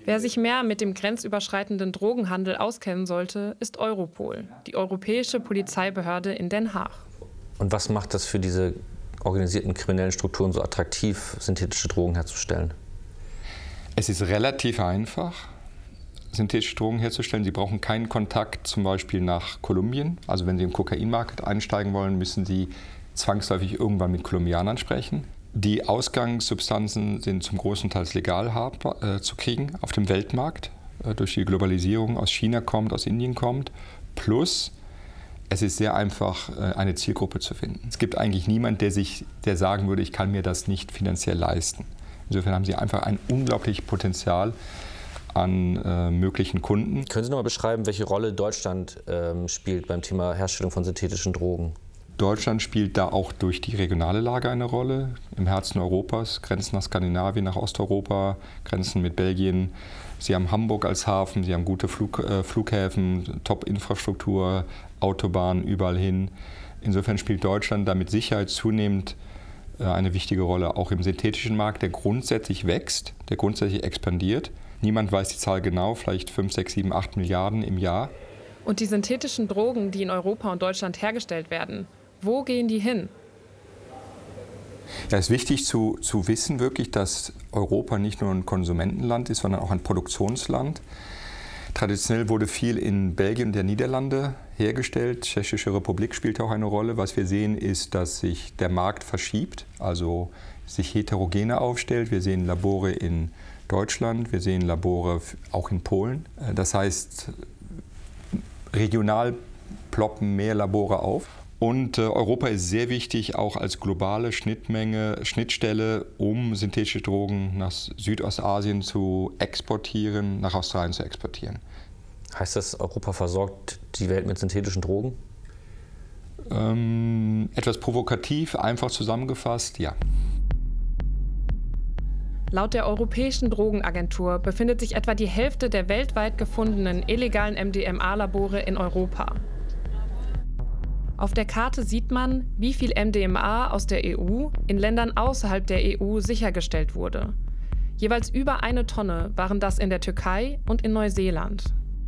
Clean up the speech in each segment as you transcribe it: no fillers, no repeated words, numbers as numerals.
Wer sich mehr mit dem grenzüberschreitenden Drogenhandel auskennen sollte, ist Europol, die europäische Polizeibehörde in Den Haag. Und was macht das für diese organisierten kriminellen Strukturen so attraktiv, synthetische Drogen herzustellen? Es ist relativ einfach, synthetische Drogen herzustellen. Sie brauchen keinen Kontakt zum Beispiel nach Kolumbien. Also wenn Sie im Kokainmarkt einsteigen wollen, müssen Sie zwangsläufig irgendwann mit Kolumbianern sprechen. Die Ausgangssubstanzen sind zum großen Teil legal zu kriegen auf dem Weltmarkt, durch die Globalisierung aus China kommt, aus Indien kommt. Plus, es ist sehr einfach, eine Zielgruppe zu finden. Es gibt eigentlich niemanden, der sagen würde, ich kann mir das nicht finanziell leisten. Insofern haben Sie einfach ein unglaubliches Potenzial an möglichen Kunden. Können Sie noch mal beschreiben, welche Rolle Deutschland spielt beim Thema Herstellung von synthetischen Drogen? Deutschland spielt da auch durch die regionale Lage eine Rolle. Im Herzen Europas, Grenzen nach Skandinavien, nach Osteuropa, Grenzen mit Belgien. Sie haben Hamburg als Hafen, Sie haben gute Flughäfen, Top-Infrastruktur, Autobahnen überall hin. Insofern spielt Deutschland da mit Sicherheit zunehmend eine wichtige Rolle, auch im synthetischen Markt, der grundsätzlich wächst, der grundsätzlich expandiert. Niemand weiß die Zahl genau, vielleicht 5, 6, 7, 8 Milliarden im Jahr. Und die synthetischen Drogen, die in Europa und Deutschland hergestellt werden, wo gehen die hin? Ja, es ist wichtig zu wissen wirklich, dass Europa nicht nur ein Konsumentenland ist, sondern auch ein Produktionsland. Traditionell wurde viel in Belgien und der Niederlande hergestellt. Die Tschechische Republik spielt auch eine Rolle. Was wir sehen, ist, dass sich der Markt verschiebt, also sich heterogener aufstellt. Wir sehen Labore in Deutschland, wir sehen Labore auch in Polen. Das heißt, regional ploppen mehr Labore auf. Und Europa ist sehr wichtig, auch als globale Schnittstelle, um synthetische Drogen nach Südostasien zu exportieren, nach Australien zu exportieren. Heißt das, Europa versorgt die Welt mit synthetischen Drogen? Etwas provokativ, einfach zusammengefasst, ja. Laut der Europäischen Drogenagentur befindet sich etwa die Hälfte der weltweit gefundenen illegalen MDMA-Labore in Europa. Auf der Karte sieht man, wie viel MDMA aus der EU in Ländern außerhalb der EU sichergestellt wurde. Jeweils über 1 Tonne waren das in der Türkei und in Neuseeland.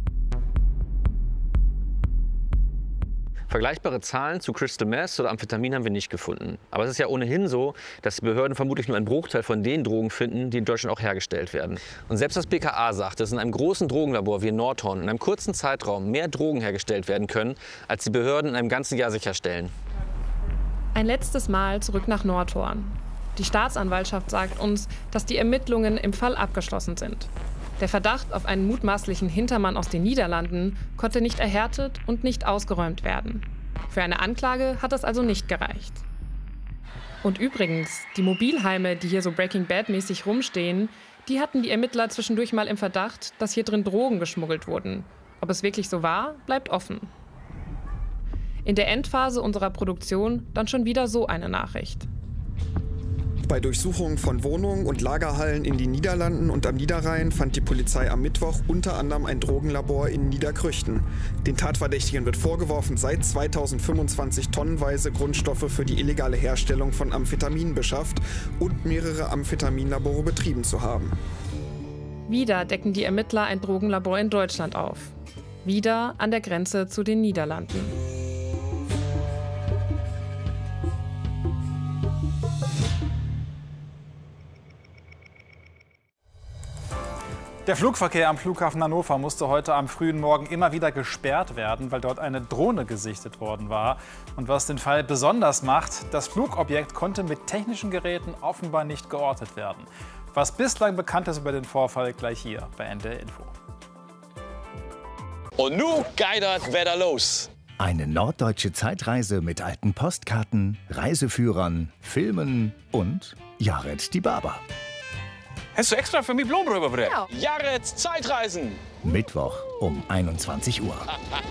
Vergleichbare Zahlen zu Crystal Meth oder Amphetamin haben wir nicht gefunden. Aber es ist ja ohnehin so, dass die Behörden vermutlich nur einen Bruchteil von den Drogen finden, die in Deutschland auch hergestellt werden. Und selbst das BKA sagt, dass in einem großen Drogenlabor wie in Nordhorn in einem kurzen Zeitraum mehr Drogen hergestellt werden können, als die Behörden in einem ganzen Jahr sicherstellen. Ein letztes Mal zurück nach Nordhorn. Die Staatsanwaltschaft sagt uns, dass die Ermittlungen im Fall abgeschlossen sind. Der Verdacht auf einen mutmaßlichen Hintermann aus den Niederlanden konnte nicht erhärtet und nicht ausgeräumt werden. Für eine Anklage hat es also nicht gereicht. Und übrigens, die Mobilheime, die hier so Breaking Bad-mäßig rumstehen, die hatten die Ermittler zwischendurch mal im Verdacht, dass hier drin Drogen geschmuggelt wurden. Ob es wirklich so war, bleibt offen. In der Endphase unserer Produktion dann schon wieder so eine Nachricht. Bei Durchsuchungen von Wohnungen und Lagerhallen in den Niederlanden und am Niederrhein fand die Polizei am Mittwoch unter anderem ein Drogenlabor in Niederkrüchten. Den Tatverdächtigen wird vorgeworfen, seit 2025 tonnenweise Grundstoffe für die illegale Herstellung von Amphetamin beschafft und mehrere Amphetaminlabore betrieben zu haben. Wieder decken die Ermittler ein Drogenlabor in Deutschland auf. Wieder an der Grenze zu den Niederlanden. Der Flugverkehr am Flughafen Hannover musste heute am frühen Morgen immer wieder gesperrt werden, weil dort eine Drohne gesichtet worden war. Und was den Fall besonders macht, das Flugobjekt konnte mit technischen Geräten offenbar nicht geortet werden. Was bislang bekannt ist über den Vorfall, gleich hier bei NDR Info. Und nun geht das wieder los. Eine norddeutsche Zeitreise mit alten Postkarten, Reiseführern, Filmen und Jared die Barber. Hast du extra für mich Blumen rübergebracht? Ja. Jared Zeitreisen. Mittwoch um 21 Uhr.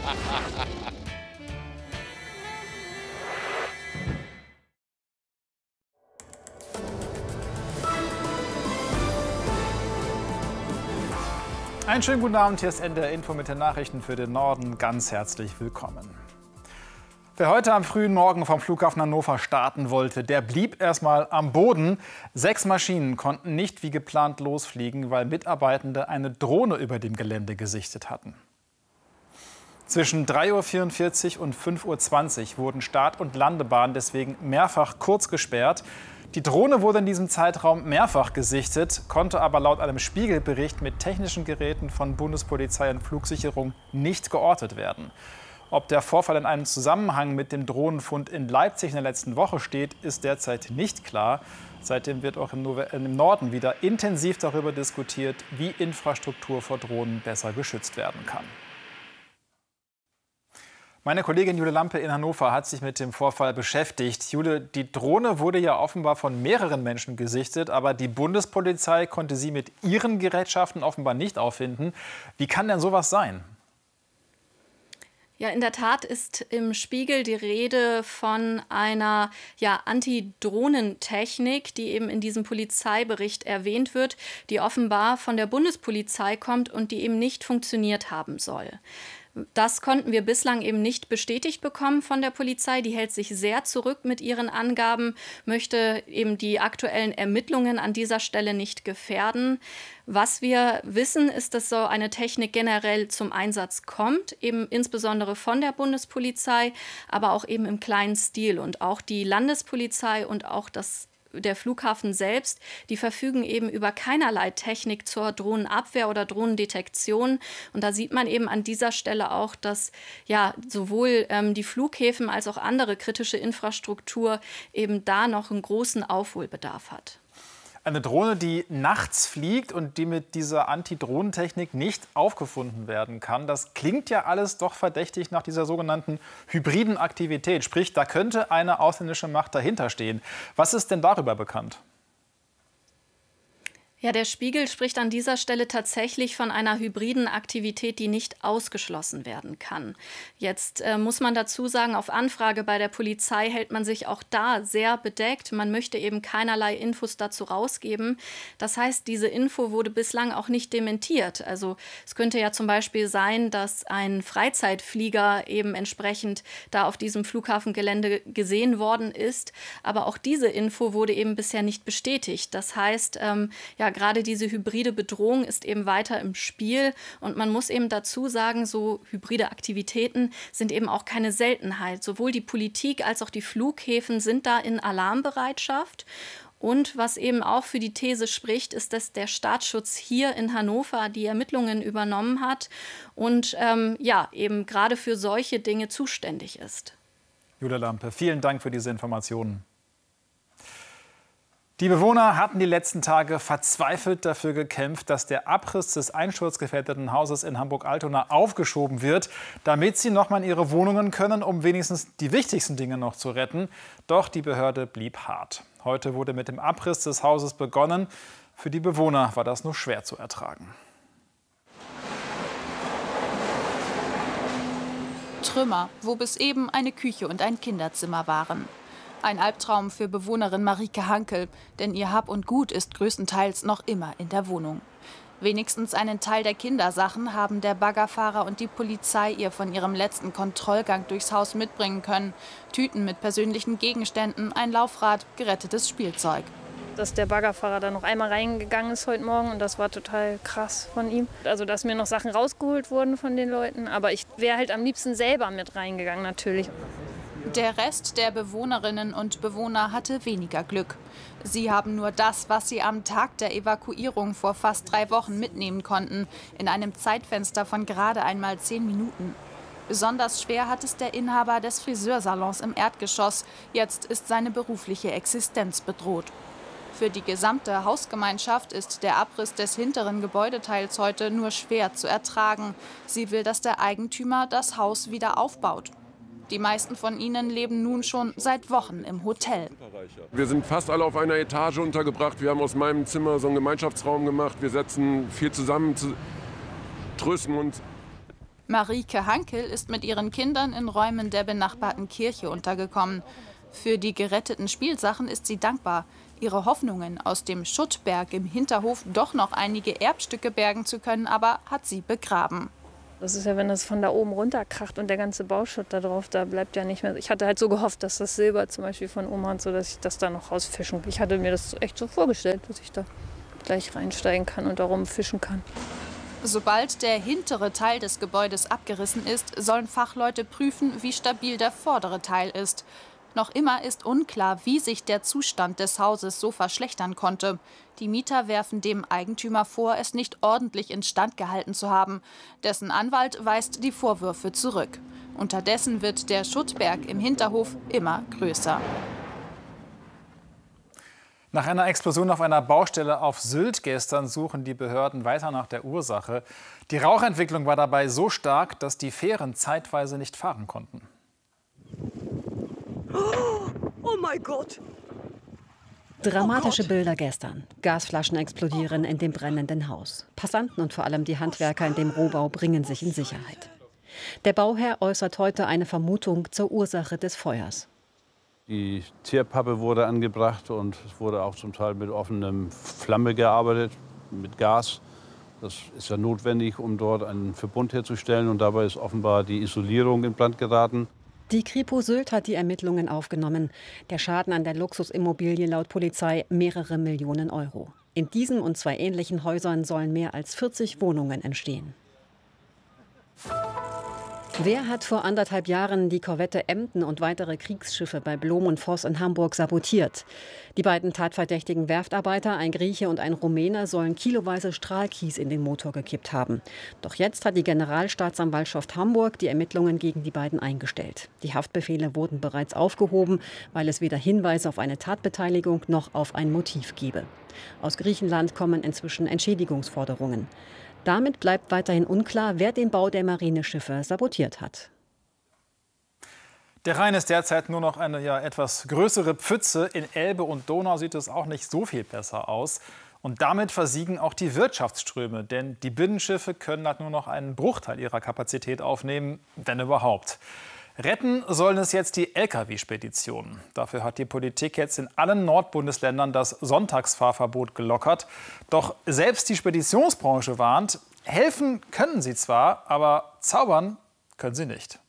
Einen schönen guten Abend, hier ist NDR Info mit den Nachrichten für den Norden. Ganz herzlich willkommen. Wer heute am frühen Morgen vom Flughafen Hannover starten wollte, der blieb erstmal am Boden. 6 Maschinen konnten nicht wie geplant losfliegen, weil Mitarbeitende eine Drohne über dem Gelände gesichtet hatten. Zwischen 3:44 Uhr und 5:20 Uhr wurden Start- und Landebahnen deswegen mehrfach kurz gesperrt. Die Drohne wurde in diesem Zeitraum mehrfach gesichtet, konnte aber laut einem Spiegelbericht mit technischen Geräten von Bundespolizei und Flugsicherung nicht geortet werden. Ob der Vorfall in einem Zusammenhang mit dem Drohnenfund in Leipzig in der letzten Woche steht, ist derzeit nicht klar. Seitdem wird auch im Norden wieder intensiv darüber diskutiert, wie Infrastruktur vor Drohnen besser geschützt werden kann. Meine Kollegin Jule Lampe in Hannover hat sich mit dem Vorfall beschäftigt. Jule, die Drohne wurde ja offenbar von mehreren Menschen gesichtet, aber die Bundespolizei konnte sie mit ihren Gerätschaften offenbar nicht auffinden. Wie kann denn sowas sein? Ja, in der Tat ist im Spiegel die Rede von einer Antidrohnentechnik, die eben in diesem Polizeibericht erwähnt wird, die offenbar von der Bundespolizei kommt und die eben nicht funktioniert haben soll. Das konnten wir bislang eben nicht bestätigt bekommen von der Polizei. Die hält sich sehr zurück mit ihren Angaben, möchte eben die aktuellen Ermittlungen an dieser Stelle nicht gefährden. Was wir wissen, ist, dass so eine Technik generell zum Einsatz kommt, eben insbesondere von der Bundespolizei, aber auch eben im kleinen Stil. Und auch die Landespolizei und auch der Flughafen selbst, die verfügen eben über keinerlei Technik zur Drohnenabwehr oder Drohnendetektion. Und da sieht man eben an dieser Stelle auch, dass sowohl die Flughäfen als auch andere kritische Infrastruktur eben da noch einen großen Aufholbedarf hat. Eine Drohne, die nachts fliegt und die mit dieser Antidrohnentechnik nicht aufgefunden werden kann. Das klingt ja alles doch verdächtig nach dieser sogenannten hybriden Aktivität. Sprich, da könnte eine ausländische Macht dahinter stehen. Was ist denn darüber bekannt? Ja, der Spiegel spricht an dieser Stelle tatsächlich von einer hybriden Aktivität, die nicht ausgeschlossen werden kann. Jetzt muss man dazu sagen, auf Anfrage bei der Polizei hält man sich auch da sehr bedeckt. Man möchte eben keinerlei Infos dazu rausgeben. Das heißt, diese Info wurde bislang auch nicht dementiert. Also es könnte ja zum Beispiel sein, dass ein Freizeitflieger eben entsprechend da auf diesem Flughafengelände gesehen worden ist. Aber auch diese Info wurde eben bisher nicht bestätigt. Das heißt, gerade diese hybride Bedrohung ist eben weiter im Spiel. Und man muss eben dazu sagen, so hybride Aktivitäten sind eben auch keine Seltenheit. Sowohl die Politik als auch die Flughäfen sind da in Alarmbereitschaft. Und was eben auch für die These spricht, ist, dass der Staatsschutz hier in Hannover die Ermittlungen übernommen hat und eben gerade für solche Dinge zuständig ist. Jule Lampe, vielen Dank für diese Informationen. Die Bewohner hatten die letzten Tage verzweifelt dafür gekämpft, dass der Abriss des einsturzgefährdeten Hauses in Hamburg-Altona aufgeschoben wird, damit sie noch mal in ihre Wohnungen können, um wenigstens die wichtigsten Dinge noch zu retten. Doch die Behörde blieb hart. Heute wurde mit dem Abriss des Hauses begonnen. Für die Bewohner war das nur schwer zu ertragen. Trümmer, wo bis eben eine Küche und ein Kinderzimmer waren. Ein Albtraum für Bewohnerin Marike Hankel, denn ihr Hab und Gut ist größtenteils noch immer in der Wohnung. Wenigstens einen Teil der Kindersachen haben der Baggerfahrer und die Polizei ihr von ihrem letzten Kontrollgang durchs Haus mitbringen können. Tüten mit persönlichen Gegenständen, ein Laufrad, gerettetes Spielzeug. Dass der Baggerfahrer da noch einmal reingegangen ist heute Morgen und das war total krass von ihm. Also dass mir noch Sachen rausgeholt wurden von den Leuten, aber ich wäre halt am liebsten selber mit reingegangen natürlich. Der Rest der Bewohnerinnen und Bewohner hatte weniger Glück. Sie haben nur das, was sie am Tag der Evakuierung vor fast 3 Wochen mitnehmen konnten, in einem Zeitfenster von gerade einmal 10 Minuten. Besonders schwer hat es der Inhaber des Friseursalons im Erdgeschoss. Jetzt ist seine berufliche Existenz bedroht. Für die gesamte Hausgemeinschaft ist der Abriss des hinteren Gebäudeteils heute nur schwer zu ertragen. Sie will, dass der Eigentümer das Haus wieder aufbaut. Die meisten von ihnen leben nun schon seit Wochen im Hotel. Wir sind fast alle auf einer Etage untergebracht. Wir haben aus meinem Zimmer so einen Gemeinschaftsraum gemacht. Wir setzen viel zusammen, trösten uns. Marike Hankel ist mit ihren Kindern in Räumen der benachbarten Kirche untergekommen. Für die geretteten Spielsachen ist sie dankbar. Ihre Hoffnungen, aus dem Schuttberg im Hinterhof doch noch einige Erbstücke bergen zu können, aber hat sie begraben. Das ist ja, wenn das von da oben runterkracht und der ganze Bauschutt da drauf, da bleibt ja nicht mehr. Ich hatte halt so gehofft, dass das Silber zum Beispiel von Oma und so, dass ich das da noch rausfischen kann. Ich hatte mir das echt so vorgestellt, dass ich da gleich reinsteigen kann und darum fischen kann. Sobald der hintere Teil des Gebäudes abgerissen ist, sollen Fachleute prüfen, wie stabil der vordere Teil ist. Noch immer ist unklar, wie sich der Zustand des Hauses so verschlechtern konnte. Die Mieter werfen dem Eigentümer vor, es nicht ordentlich instand gehalten zu haben. Dessen Anwalt weist die Vorwürfe zurück. Unterdessen wird der Schuttberg im Hinterhof immer größer. Nach einer Explosion auf einer Baustelle auf Sylt gestern suchen die Behörden weiter nach der Ursache. Die Rauchentwicklung war dabei so stark, dass die Fähren zeitweise nicht fahren konnten. Oh mein Gott! Dramatische Bilder gestern. Gasflaschen explodieren in dem brennenden Haus. Passanten und vor allem die Handwerker in dem Rohbau bringen sich in Sicherheit. Der Bauherr äußert heute eine Vermutung zur Ursache des Feuers. Die Zierpappe wurde angebracht und es wurde auch zum Teil mit offenem Flamme gearbeitet, mit Gas. Das ist ja notwendig, um dort einen Verbund herzustellen. Und dabei ist offenbar die Isolierung in Brand geraten. Die Kripo Sylt hat die Ermittlungen aufgenommen. Der Schaden an der Luxusimmobilie laut Polizei mehrere Millionen Euro. In diesem und 2 ähnlichen Häusern sollen mehr als 40 Wohnungen entstehen. Wer hat vor 1,5 Jahren die Korvette Emden und weitere Kriegsschiffe bei Blom und Voss in Hamburg sabotiert? Die beiden tatverdächtigen Werftarbeiter, ein Grieche und ein Rumäne, sollen kiloweise Strahlkies in den Motor gekippt haben. Doch jetzt hat die Generalstaatsanwaltschaft Hamburg die Ermittlungen gegen die beiden eingestellt. Die Haftbefehle wurden bereits aufgehoben, weil es weder Hinweise auf eine Tatbeteiligung noch auf ein Motiv gebe. Aus Griechenland kommen inzwischen Entschädigungsforderungen. Damit bleibt weiterhin unklar, wer den Bau der Marineschiffe sabotiert hat. Der Rhein ist derzeit nur noch eine etwas größere Pfütze. In Elbe und Donau sieht es auch nicht so viel besser aus. Und damit versiegen auch die Wirtschaftsströme. Denn die Binnenschiffe können halt nur noch einen Bruchteil ihrer Kapazität aufnehmen, wenn überhaupt. Retten sollen es jetzt die Lkw-Speditionen. Dafür hat die Politik jetzt in allen Nordbundesländern das Sonntagsfahrverbot gelockert. Doch selbst die Speditionsbranche warnt, helfen können sie zwar, aber zaubern können sie nicht.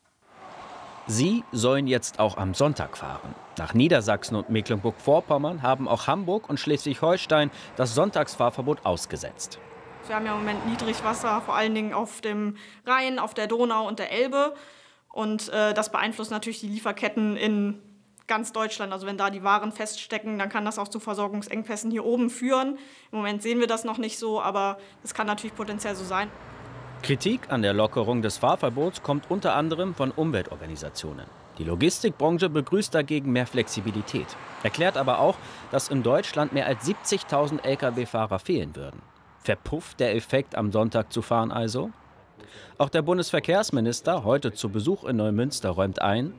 Sie sollen jetzt auch am Sonntag fahren. Nach Niedersachsen und Mecklenburg-Vorpommern haben auch Hamburg und Schleswig-Holstein das Sonntagsfahrverbot ausgesetzt. Wir haben ja im Moment Niedrigwasser, vor allen Dingen auf dem Rhein, auf der Donau und der Elbe. Und das beeinflusst natürlich die Lieferketten in ganz Deutschland. Also wenn da die Waren feststecken, dann kann das auch zu Versorgungsengpässen hier oben führen. Im Moment sehen wir das noch nicht so, aber das kann natürlich potenziell so sein. Kritik an der Lockerung des Fahrverbots kommt unter anderem von Umweltorganisationen. Die Logistikbranche begrüßt dagegen mehr Flexibilität, erklärt aber auch, dass in Deutschland mehr als 70.000 Lkw-Fahrer fehlen würden. Verpufft der Effekt, am Sonntag zu fahren also? Auch der Bundesverkehrsminister, heute zu Besuch in Neumünster, räumt ein: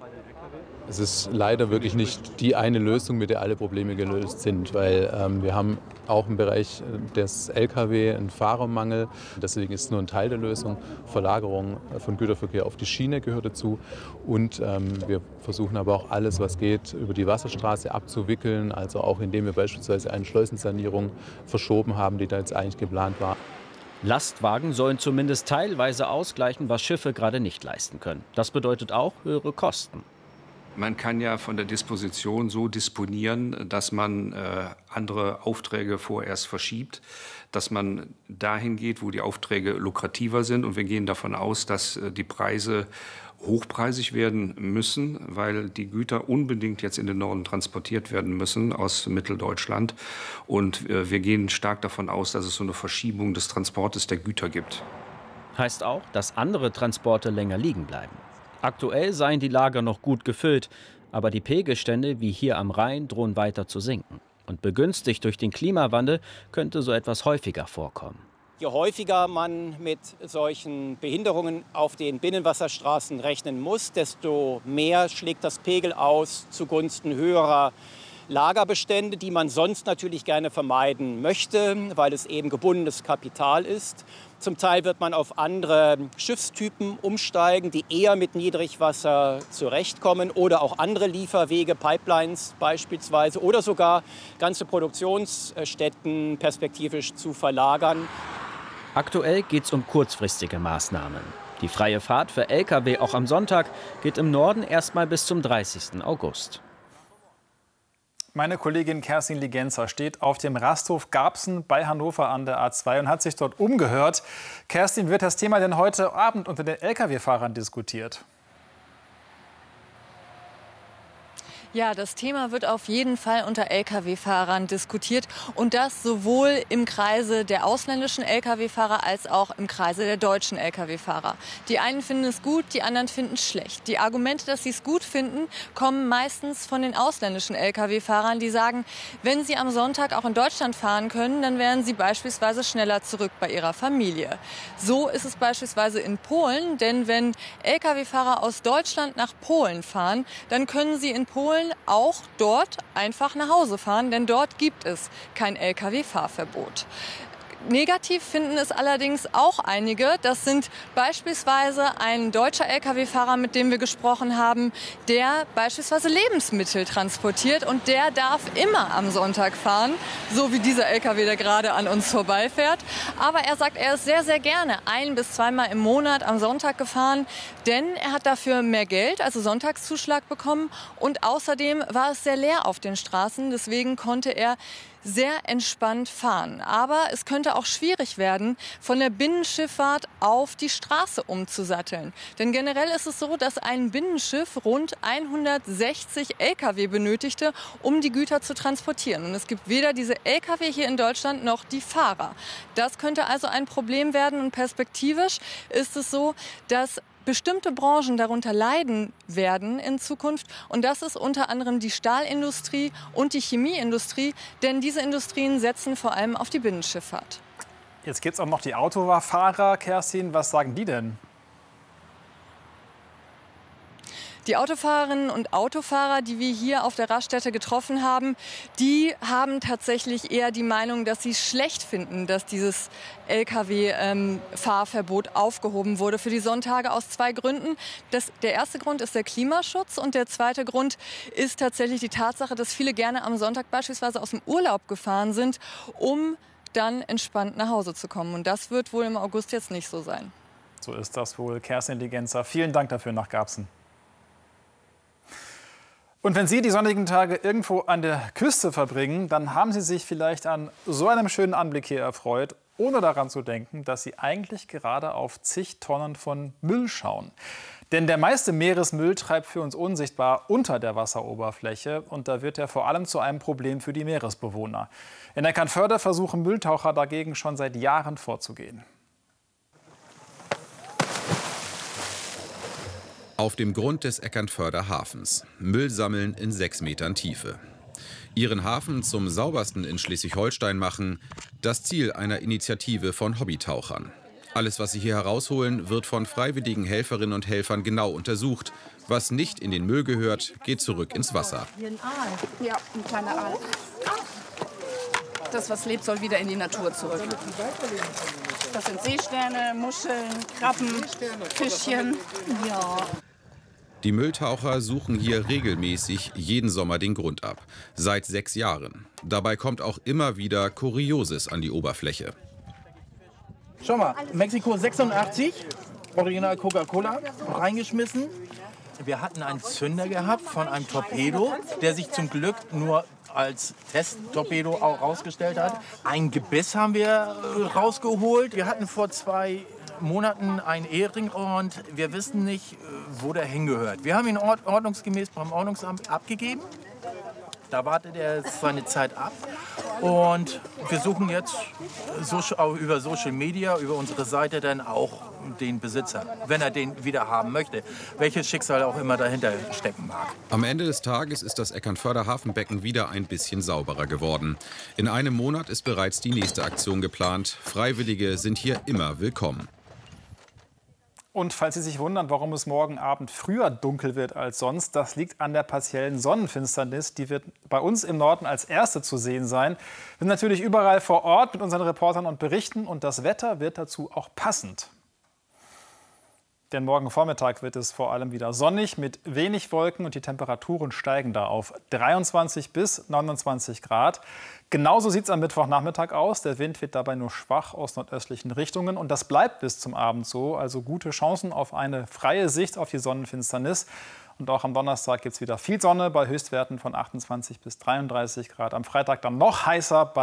Es ist leider wirklich nicht die eine Lösung, mit der alle Probleme gelöst sind, weil wir haben auch im Bereich des Lkw einen Fahrermangel. Deswegen ist nur ein Teil der Lösung. Verlagerung von Güterverkehr auf die Schiene gehört dazu. Und wir versuchen aber auch alles, was geht, über die Wasserstraße abzuwickeln. Also auch indem wir beispielsweise eine Schleusensanierung verschoben haben, die da jetzt eigentlich geplant war. Lastwagen sollen zumindest teilweise ausgleichen, was Schiffe gerade nicht leisten können. Das bedeutet auch höhere Kosten. Man kann ja von der Disposition so disponieren, dass man andere Aufträge vorerst verschiebt, dass man dahin geht, wo die Aufträge lukrativer sind. Und wir gehen davon aus, dass die Preise hochpreisig werden müssen, weil die Güter unbedingt jetzt in den Norden transportiert werden müssen aus Mitteldeutschland. Und wir gehen stark davon aus, dass es so eine Verschiebung des Transportes der Güter gibt. Heißt auch, dass andere Transporte länger liegen bleiben. Aktuell seien die Lager noch gut gefüllt, aber die Pegelstände wie hier am Rhein drohen weiter zu sinken. Und begünstigt durch den Klimawandel könnte so etwas häufiger vorkommen. Je häufiger man mit solchen Behinderungen auf den Binnenwasserstraßen rechnen muss, desto mehr schlägt das Pegel aus zugunsten höherer Lagerbestände, die man sonst natürlich gerne vermeiden möchte, weil es eben gebundenes Kapital ist. Zum Teil wird man auf andere Schiffstypen umsteigen, die eher mit Niedrigwasser zurechtkommen, oder auch andere Lieferwege, Pipelines beispielsweise, oder sogar ganze Produktionsstätten perspektivisch zu verlagern. Aktuell geht es um kurzfristige Maßnahmen. Die freie Fahrt für Lkw auch am Sonntag geht im Norden erstmal bis zum 30. August. Meine Kollegin Kerstin Ligenzer steht auf dem Rasthof Garbsen bei Hannover an der A2 und hat sich dort umgehört. Kerstin, wird das Thema denn heute Abend unter den Lkw-Fahrern diskutiert? Ja, das Thema wird auf jeden Fall unter Lkw-Fahrern diskutiert und das sowohl im Kreise der ausländischen Lkw-Fahrer als auch im Kreise der deutschen Lkw-Fahrer. Die einen finden es gut, die anderen finden es schlecht. Die Argumente, dass sie es gut finden, kommen meistens von den ausländischen Lkw-Fahrern, die sagen, wenn sie am Sonntag auch in Deutschland fahren können, dann wären sie beispielsweise schneller zurück bei ihrer Familie. So ist es beispielsweise in Polen, denn wenn Lkw-Fahrer aus Deutschland nach Polen fahren, dann können sie in Polen auch dort einfach nach Hause fahren, denn dort gibt es kein Lkw-Fahrverbot. Negativ finden es allerdings auch einige. Das sind beispielsweise ein deutscher Lkw-Fahrer, mit dem wir gesprochen haben, der beispielsweise Lebensmittel transportiert und der darf immer am Sonntag fahren, so wie dieser Lkw, der gerade an uns vorbeifährt. Aber er sagt, er ist sehr, sehr gerne 1- bis 2-mal im Monat am Sonntag gefahren, denn er hat dafür mehr Geld, also Sonntagszuschlag bekommen und außerdem war es sehr leer auf den Straßen, deswegen konnte er sehr entspannt fahren. Aber es könnte auch schwierig werden, von der Binnenschifffahrt auf die Straße umzusatteln. Denn generell ist es so, dass ein Binnenschiff rund 160 Lkw benötigte, um die Güter zu transportieren. Und es gibt weder diese Lkw hier in Deutschland noch die Fahrer. Das könnte also ein Problem werden und perspektivisch ist es so, dass bestimmte Branchen darunter leiden werden in Zukunft. Und das ist unter anderem die Stahlindustrie und die Chemieindustrie, denn diese Industrien setzen vor allem auf die Binnenschifffahrt. Jetzt gibt es auch noch die Autofahrer. Kerstin, was sagen die denn? Die Autofahrerinnen und Autofahrer, die wir hier auf der Raststätte getroffen haben, die haben tatsächlich eher die Meinung, dass sie schlecht finden, dass dieses Lkw-Fahrverbot aufgehoben wurde für die Sonntage aus 2 Gründen. Der erste Grund ist der Klimaschutz und der zweite Grund ist tatsächlich die Tatsache, dass viele gerne am Sonntag beispielsweise aus dem Urlaub gefahren sind, um dann entspannt nach Hause zu kommen. Und das wird wohl im August jetzt nicht so sein. So ist das wohl. Kerstin Ligenzer, vielen Dank dafür nach Garbsen. Und wenn Sie die sonnigen Tage irgendwo an der Küste verbringen, dann haben Sie sich vielleicht an so einem schönen Anblick hier erfreut, ohne daran zu denken, dass Sie eigentlich gerade auf zig Tonnen von Müll schauen. Denn der meiste Meeresmüll treibt für uns unsichtbar unter der Wasseroberfläche und da wird er vor allem zu einem Problem für die Meeresbewohner. In Eckernförde versuchen Mülltaucher dagegen schon seit Jahren vorzugehen. Auf dem Grund des Eckernförder Hafens. Müll sammeln in 6 Metern Tiefe. Ihren Hafen zum saubersten in Schleswig-Holstein machen, das Ziel einer Initiative von Hobbytauchern. Alles, was sie hier herausholen, wird von freiwilligen Helferinnen und Helfern genau untersucht. Was nicht in den Müll gehört, geht zurück ins Wasser. Hier ein Aal. Ja, ein kleiner Aal. Das, was lebt, soll wieder in die Natur zurück. Das sind Seesterne, Muscheln, Krabben, Fischchen. Ja. Die Mülltaucher suchen hier regelmäßig jeden Sommer den Grund ab. Seit 6 Jahren. Dabei kommt auch immer wieder Kurioses an die Oberfläche. Schau mal, Mexiko 86, Original Coca-Cola, reingeschmissen. Wir hatten einen Zünder gehabt von einem Torpedo, der sich zum Glück nur als Testtorpedo auch rausgestellt hat. Ein Gebiss haben wir rausgeholt. Wir hatten vor 2 Monaten einen Ehering und wir wissen nicht, wo der hingehört. Wir haben ihn ordnungsgemäß beim Ordnungsamt abgegeben. Da wartet er seine Zeit ab. Und wir suchen jetzt über Social Media, über unsere Seite dann auch den Besitzer, wenn er den wieder haben möchte. Welches Schicksal auch immer dahinter stecken mag. Am Ende des Tages ist das Eckernförder Hafenbecken wieder ein bisschen sauberer geworden. In einem Monat ist bereits die nächste Aktion geplant. Freiwillige sind hier immer willkommen. Und falls Sie sich wundern, warum es morgen Abend früher dunkel wird als sonst, das liegt an der partiellen Sonnenfinsternis. Die wird bei uns im Norden als erste zu sehen sein. Wir sind natürlich überall vor Ort mit unseren Reportern und berichten und das Wetter wird dazu auch passend. Denn morgen Vormittag wird es vor allem wieder sonnig mit wenig Wolken und die Temperaturen steigen da auf 23 bis 29 Grad. Genauso sieht es am Mittwochnachmittag aus. Der Wind weht dabei nur schwach aus nordöstlichen Richtungen und das bleibt bis zum Abend so. Also gute Chancen auf eine freie Sicht auf die Sonnenfinsternis. Und auch am Donnerstag gibt es wieder viel Sonne bei Höchstwerten von 28 bis 33 Grad. Am Freitag dann noch heißer bei